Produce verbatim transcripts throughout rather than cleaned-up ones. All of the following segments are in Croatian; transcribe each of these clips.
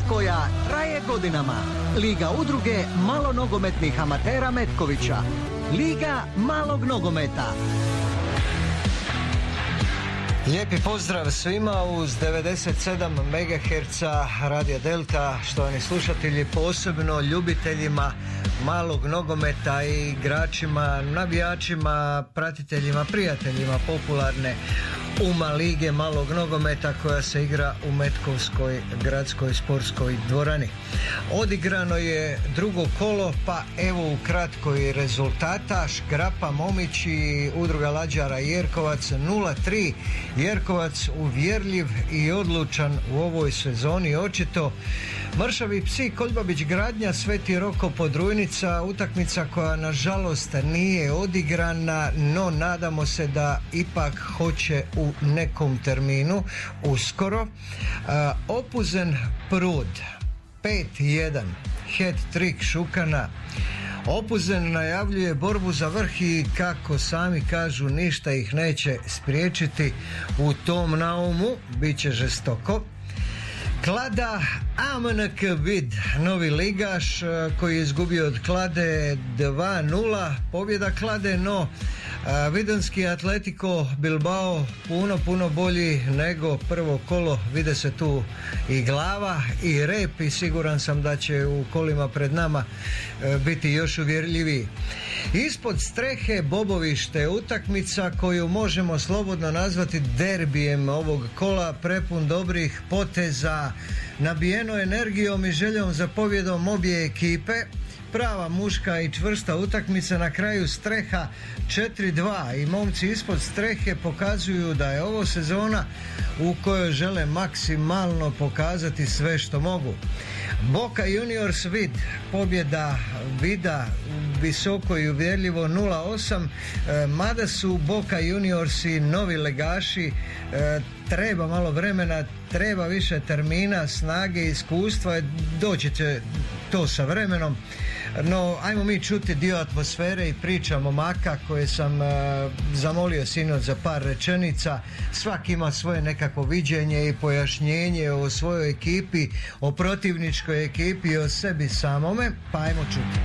koja traje godinama. Liga udruge malonogometnih amatera Metkovića. Liga malog nogometa. Lijepi pozdrav svima uz devedeset sedam megaherca Radio Delta, štovani slušatelji, posebno ljubiteljima malog nogometa i igračima, navijačima, pratiteljima, prijateljima popularne UMA lige malog nogometa koja se igra u Metkovskoj gradskoj sportskoj dvorani. Odigrano je drugo kolo, pa evo ukratko i rezultata. Škrapa Momić i udruga Lađara Jerkovac nula tri. Jerkovac uvjerljiv i odlučan u ovoj sezoni očito. Mršavi psi Koljbabić Gradnja Sveti Roko Podrujnica, utakmica koja nažalost nije odigrana, no nadamo se da ipak hoće u nekom terminu uskoro. Uh, Opuzen Prud pet jedan, hat-trick Šukana. Opuzen najavljuje borbu za vrh i kako sami kažu ništa ih neće spriječiti u tom naumu, bit će žestoko. Klada A M N K Vid, novi ligaš koji je izgubio od Klade dva nula, pobjeda Klade, no Vidonski Atletico Bilbao puno, puno bolji nego prvo kolo, vide se tu i glava i rep i siguran sam da će u kolima pred nama biti još uvjerljiviji. Ispod strehe Bobovište, utakmica koju možemo slobodno nazvati derbijem ovog kola, prepun dobrih poteza, nabijeno energijom i željom za pobjedom obje ekipe. Prava muška i čvrsta utakmica, na kraju streha četiri dva i momci ispod strehe pokazuju da je ovo sezona u kojoj žele maksimalno pokazati sve što mogu. Boca Juniors Vid, pobjeda Vida visoko i uvjerljivo nula osam, e, mada su Boca Juniorsi novi legaši, e, treba malo vremena, treba više termina, snage, iskustva, doći će to sa vremenom. No, ajmo mi čuti dio atmosfere i priča momaka koje sam uh, zamolio sinoć za par rečenica. Svaki ima svoje nekako viđenje i pojašnjenje o svojoj ekipi, o protivničkoj ekipi i o sebi samome, pa ajmo čuti.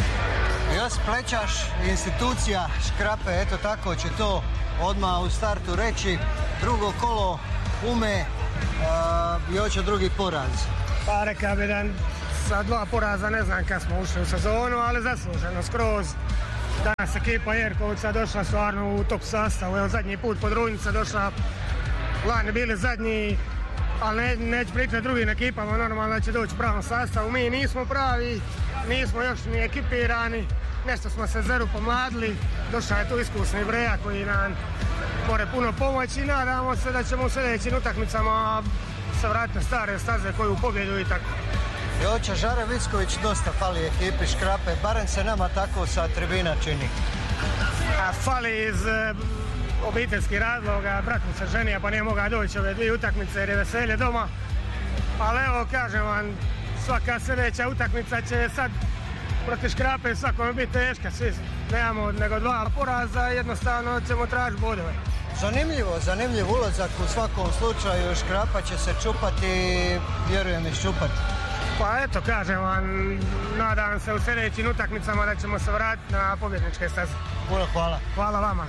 Jos Plećaš, institucija Škrape, eto tako će to odmah u startu reći. Drugo kolo Ume uh, i hoće drugi poraz. Pa reka bi da sa dva poraza ne znam kad smo ušli u sezonu, ali zasluženo skroz. Danas ekipa Jerkovca došla stvarno u top sastavu, evo zadnji put Podrujnica došla, lani bili zadnji, ali ne, neću pričati drugim ekipama, normalno da će doći u pravom sastavu. Mi nismo pravi, nismo još ni ekipirani, nešto smo se zeru pomladili, došao je tu iskusni Breja koji nam more puno pomoći i nadamo se da ćemo u sljedećim utakmicama se vratiti na stare staze koju pobjedu i tako. Joća Žare Vicković dosta fali ekipi Škrape, barem se nama tako sa tribina čini. A fali iz e, obiteljskih razloga, brat mu se ženija pa nije mogao doći ove dvije utakmice jer je veselje doma. Ali evo kažem vam, svaka sljedeća utakmica će sad protiv Škrape svakome biti teška, svi nemamo nego dva poraza, jednostavno ćemo tražiti bodove. Zanimljivo, zanimljiv ulazak u svakom slučaju, Škrapa će se čupati, vjerujem iščupati. Pa eto, kažem vam, nadam se u sljedećim utakmicama da ćemo se vratiti na pobjedničke staze. Puno hvala. Hvala vama.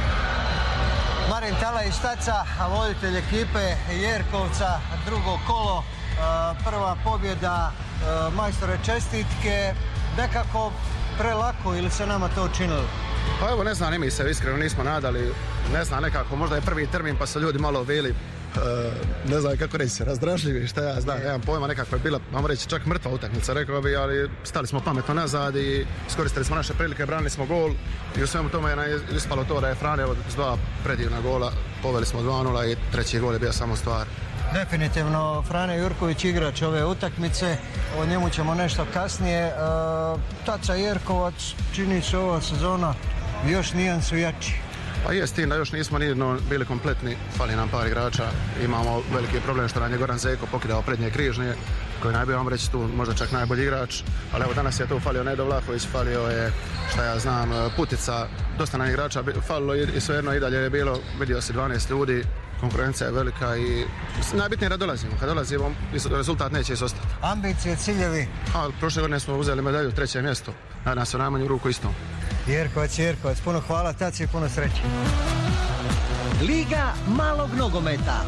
Marin Tala iz Štaca, voditelj ekipe Jerkovca, drugo kolo, prva pobjeda, majstore čestitke, nekako prelako ili se nama to učinilo? Pa evo ne znam, ni mi se iskreno nismo nadali, ne znam, nekako možda je prvi termin pa su ljudi malo bili, Uh, ne znam kako reći se, razdražljivi, šta ja znam, nemam pojma, nekako je bila, vam reći, čak mrtva utakmica, rekao bi, ali stali smo pametno nazad i iskoristili smo naše prilike, branili smo gol i u svemu tome je ispalo to da je Frane od dva predivna gola, poveli smo dva nula i treći gol je bio samo stvar. Definitivno Frane Jurković igrač ove utakmice, o njemu ćemo nešto kasnije. Uh, Taca Jerkovac, čini se ova sezona još nijansu jači. Pa je s tim da još nismo ni jedno bili kompletni, fali nam par igrača, imamo veliki problem što nam je Goran Zeko pokidao prednje križnje, koji najbolje vam reći tu možda čak najbolji igrač, ali evo danas je tu falio Nedo Vlahović, falio je šta ja znam Putica, dosta nam igrača falilo i svejedno i dalje je bilo, vidio si dvanaest ljudi konkurencija je velika i najbitnije je da dolazimo. Kad dolazimo, rezultat neće izostati. Ambicije, ciljevi? A, prošle godine smo uzeli medalju treće mjesto. Nadam se u najmanju ruku istom. Jerkovac, Jerkovac, puno hvala, taci i puno sreće. Liga malog nogometa.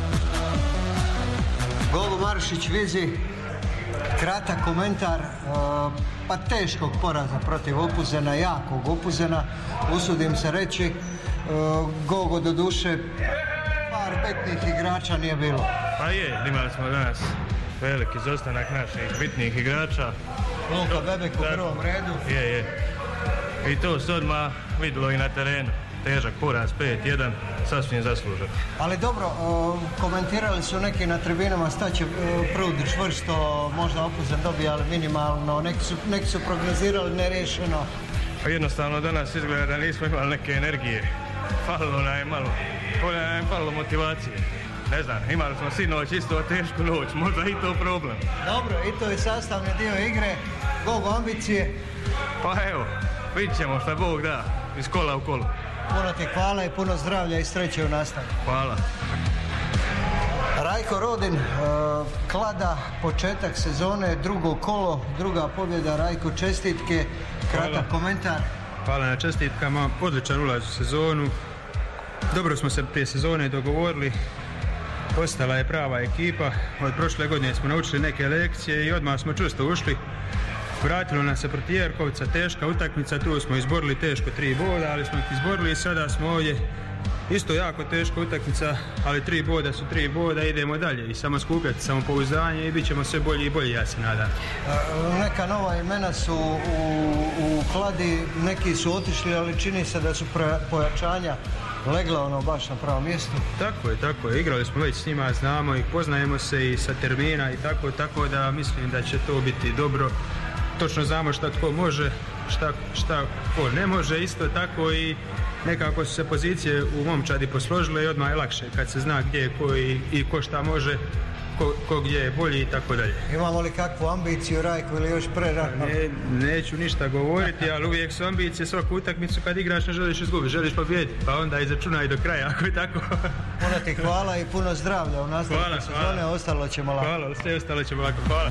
Gogo Marušić, Vizi, kratak komentar, pa teškog poraza protiv Opuzena, jakog Opuzena, usudim se reći. Gogo, do duše, par bitnih igrača nije bilo. Pa je, imali smo danas veliki izostanak naših bitnih igrača. Luka Bebek u prvom redu. Je, je. I to se odmah vidjelo i na terenu. Težak poraz, pet jedan, sasvim zaslužen. Ali dobro, komentirali su neki na tribinama, staće prud čvrsto, možda Opuzen dobije, ali minimalno, neki su, neki su prognozirali neriješeno. Pa jednostavno danas izgleda da nismo imali neke energije. Falilo nam je malo, nam je falilo motivacije. Ne znam, imali smo sinoć isto tešku noć, možda i to problem. Dobro, i to je sastavni dio igre. Gogo, ambicije? Pa evo, vidit ćemo šta Bog da, iz kola u kolo. Puno ti hvala i puno zdravlja i sreće u nastavi. Hvala. Rajko Rodin, Klada, početak sezone, drugo kolo, druga pobjeda. Rajko, čestitke, kratak komentar. Hvala na čestitkama, odličan ulaz u sezonu. Dobro smo se prije sezone dogovorili, ostala je prava ekipa. Od prošle godine smo naučili neke lekcije i odmah smo čvrsto ušli. Vratilo nas se protiv Jerkovca, teška utakmica, tu smo izborili teško tri boda, ali smo ih izborili i sada smo ovdje. Isto jako teška utakmica, ali tri boda su tri boda, idemo dalje i samo skupljati samopouzdanje i bit ćemo sve bolji i bolji, ja se nadam. Neka nova imena su u, u Kladi, neki su otišli, ali čini se da su pojačanja legla ono baš na pravom mjestu. Tako je, tako je, igrali smo već s njima, znamo ih, poznajemo se i sa termina i tako, tako da mislim da će to biti dobro. Točno znamo šta tko može, šta, šta ko ne može, isto tako i nekako su se pozicije u momčadi posložile i odmah je lakše kad se zna gdje je ko i, i ko šta može, ko, ko gdje je bolji i tako dalje. Imamo li kakvu ambiciju, Rajko, ili još prerano? Ne, neću ništa govoriti, ali uvijek su ambicije svaku utakmicu kad igraš ne želiš izgubiti, želiš pobijediti, pa onda izračunaj do kraja, ako je tako. Puno ti hvala i puno zdravlja u nastavku sezone, ostalo ćemo lako. Hvala, sve ostalo ćemo lako, hvala.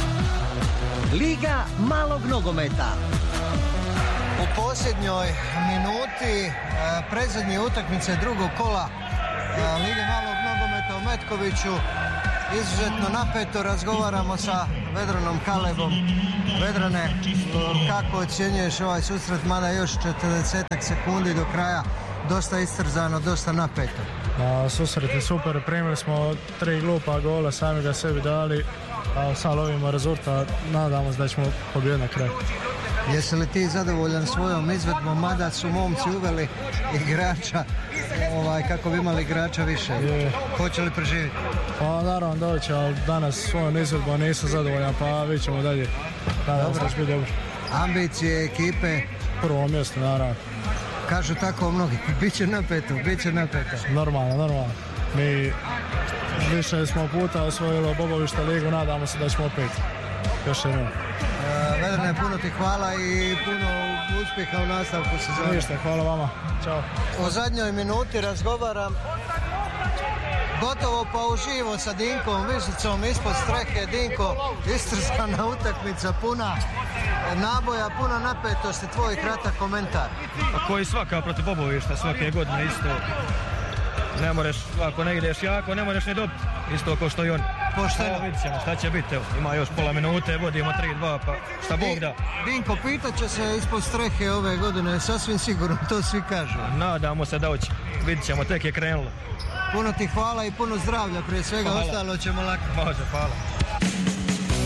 Liga malog nogometa. U posljednjoj minuti predzadnje utakmice drugog kola Lige malog nogometa u Metkoviću. Izuzetno napeto razgovaramo sa Vedranom Kalebom. Vedrane, kako ocjenjuješ ovaj susret, mada još četrdesetak sekundi do kraja, dosta istrzano, dosta napeto? A, susret je super, primili smo tri glupa gola, sami ga sebi dali, a sad lovimo rezultat, nadamo se da ćemo pobijediti na kraju. Jesi li ti zadovoljan svojom izvedbom, mada su momci uveli igrača, ovaj, kako bi imali igrača više? Je. Hoće li preživjeti? Pa naravno doći, ali danas svojom izvedbom nisam zadovoljan, pa vidit ćemo dalje. Nadam se da će biti dobro. Ambicije ekipe? Prvo mjesto, naravno. Kažu tako mnogi, bit će napeto, bit će napeto. Normalno, normalno. Mi više smo puta osvojili Bobovišta ligu, nadamo se da ćemo opet. Još jednom. Vedrane, puno ti hvala i puno uspjeha u nastavku sezone. Ništa, hvala vama. Ćao. U zadnjoj minuti razgovaram gotovo pa uživo sa Dinkom Višicom ispod strehe. Dinko, istrzana utakmica, puna naboja, puna napetosti, tvoj kratak komentar. Koji svaka protiv Bobovišta, svake godine isto. Ne moreš, ako ne ideš jako, ne moreš ni dobiti. Isto kao što i on. Pošteno. Vidit ćemo šta će biti, evo. Ima još pola minute, vodimo tri dva, pa šta Bog da. Dinko, pitat će se ispod strehe ove godine, sasvim sigurno, to svi kažu. Nadamo se da hoće. Vidit ćemo, tek je krenulo. Puno ti hvala i puno zdravlja, prije svega, hvala. Ostalo ćemo lako. Može, hvala.